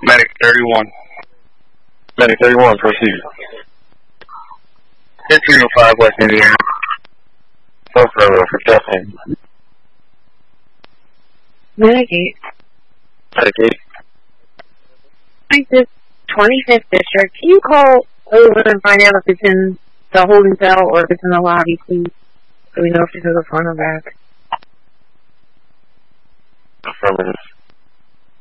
Medic 31. Medic 31, proceed. 1505 West Indiana. So further for testing. Medic 8. Medic 8. Like this 25th district. Can you call over and find out if it's in the holding cell or if it's in the lobby, please? So we know if it's in the front or back. Affirmative.